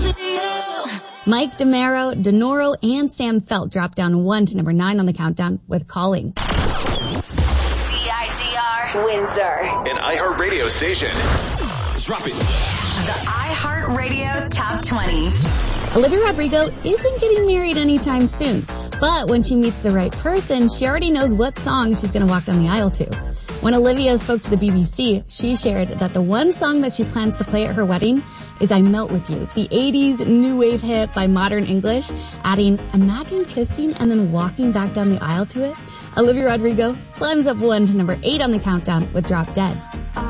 Mike DeMaro, Denoro, and Sam Felt dropped down 1 to number 9 on the countdown with Calling. CIDR Windsor. An iHeartRadio station. Drop it. The iHeartRadio Top 20. Olivia Rodrigo isn't getting married anytime soon, but when she meets the right person, she already knows what song she's going to walk down the aisle to. When Olivia spoke to the BBC, she shared that the one song that she plans to play at her wedding is I Melt With You, the 80s new wave hit by Modern English, adding, imagine kissing and then walking back down the aisle to it. Olivia Rodrigo climbs up 1 to number 8 on the countdown with Drop Dead.